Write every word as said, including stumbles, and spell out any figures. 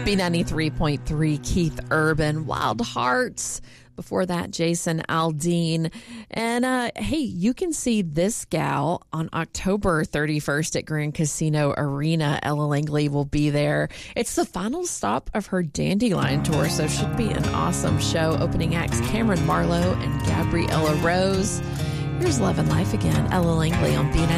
B ninety-three point three, Keith Urban, Wild Hearts. Before that, Jason Aldean. And uh, hey, you can see this gal on October thirty-first at Grand Casino Arena. Ella Langley will be there. It's the final stop of her Dandelion tour, so it should be an awesome show. Opening acts Cameron Marlowe and Gabriella Rose. Here's Love and Life again. Ella Langley on B ninety-three.